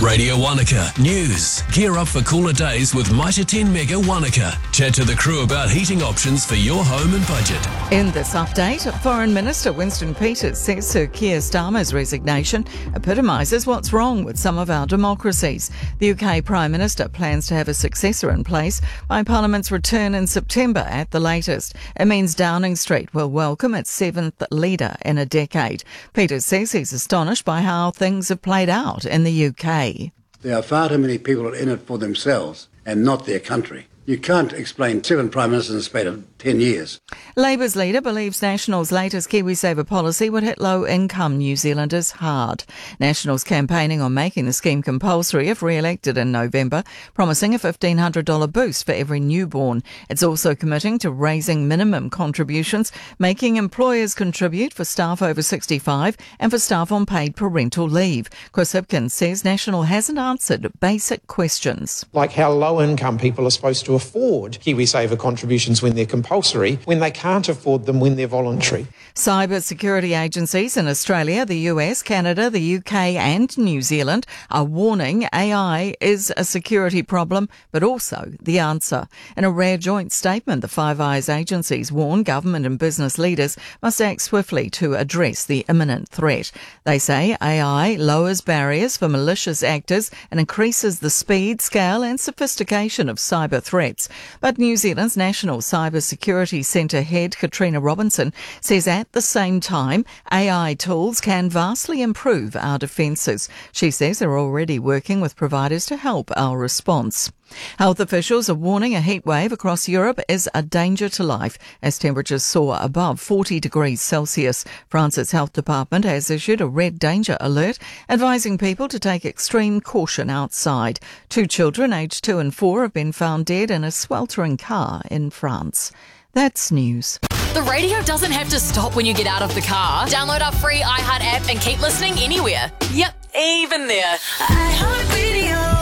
Radio Wanaka News. Gear up for cooler days with Mitre 10 Mega Wanaka. Chat to the crew about heating options for your home and budget. In this update, Foreign Minister Winston Peters says Sir Keir Starmer's resignation epitomises what's wrong with some of our democracies. The UK Prime Minister plans to have a successor in place by Parliament's return in September at the latest. It means Downing Street will welcome its seventh leader in a decade. Peters says he's astonished by how things have played out in the UK. There are far too many people in it for themselves and not their country. You can't explain 7 Prime Ministers in the space of 10 years. Labour's leader believes National's latest KiwiSaver policy would hit low-income New Zealanders hard. National's campaigning on making the scheme compulsory if re-elected in November, promising a $1,500 boost for every newborn. It's also committing to raising minimum contributions, making employers contribute for staff over 65 and for staff on paid parental leave. Chris Hipkins says National hasn't answered basic questions. Like how low-income people are supposed to afford KiwiSaver contributions when they're compulsory, when they can't afford them when they're voluntary. Cyber security agencies in Australia, the US, Canada, the UK and New Zealand are warning AI is a security problem, but also the answer. In a rare joint statement, the Five Eyes agencies warn government and business leaders must act swiftly to address the imminent threat. They say AI lowers barriers for malicious actors and increases the speed, scale and sophistication of cyber threats. But New Zealand's National Cyber Security Centre head Katrina Robinson says at the same time AI tools can vastly improve our defences. She says they're already working with providers to help our response. Health officials are warning a heatwave across Europe is a danger to life as temperatures soar above 40 degrees Celsius. France's health department has issued a red danger alert, advising people to take extreme caution outside. 2 children aged 2 and 4 have been found dead in a sweltering car in France. That's news. The radio doesn't have to stop when you get out of the car. Download our free iHeart app and keep listening anywhere. Yep, even there. iHeartRadio.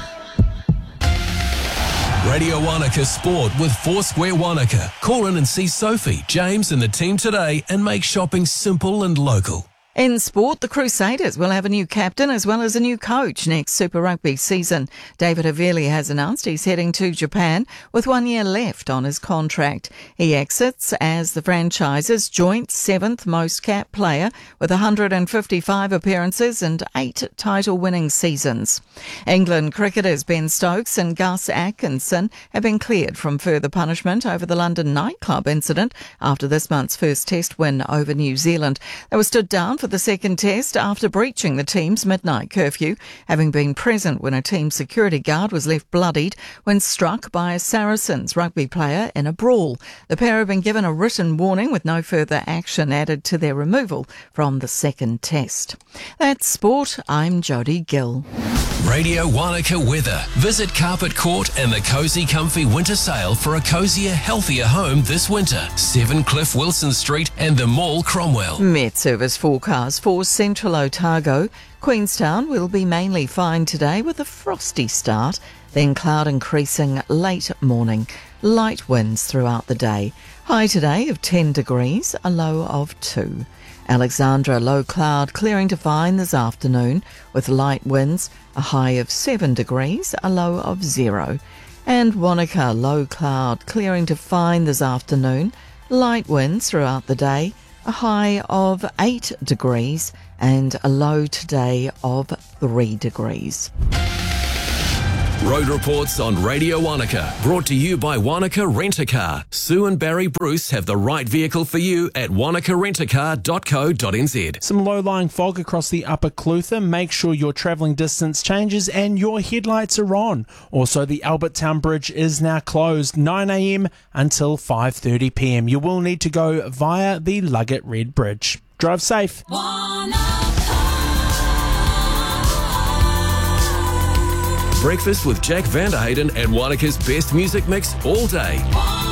Radio Wanaka Sport with Foursquare Wanaka. Call in and see Sophie, James and the team today and make shopping simple and local. In sport, the Crusaders will have a new captain as well as a new coach next Super Rugby season. David Havili has announced he's heading to Japan with 1 year left on his contract. He exits as the franchise's joint 7th most capped player with 155 appearances and 8 title-winning seasons. England cricketers Ben Stokes and Gus Atkinson have been cleared from further punishment over the London nightclub incident after this month's first test win over New Zealand. They were stood down for the second test after breaching the team's midnight curfew, having been present when a team security guard was left bloodied when struck by a Saracens rugby player in a brawl. The pair have been given a written warning with no further action added to their removal from the second test. That's sport. I'm Jodie Gill. Radio Wanaka weather. Visit Carpet Court and the Cosy Comfy Winter Sale for a cosier, healthier home this winter. 7 Cliff Wilson Street and the Mall Cromwell. Met Service forecast for Central Otago. Queenstown will be mainly fine today with a frosty start, then cloud increasing late morning. Light winds throughout the day. High today of 10 degrees, a low of 2. Alexandra, low cloud clearing to fine this afternoon with light winds, a high of 7 degrees, a low of 0. And Wanaka, low cloud clearing to fine this afternoon, light winds throughout the day, a high of 8 degrees and a low today of 3 degrees. Road reports on Radio Wanaka, brought to you by Wanaka Rent-A-Car. Sue and Barry Bruce have the right vehicle for you at wanakarentacar.co.nz. Some low-lying fog across the Upper Clutha. Make sure your travelling distance changes and your headlights are on. Also, the Albert Town Bridge is now closed 9 a.m. until 5:30 p.m. You will need to go via the Luggett Red Bridge. Drive safe. Breakfast with Jack Vanderhayden and Wanaka's best music mix all day.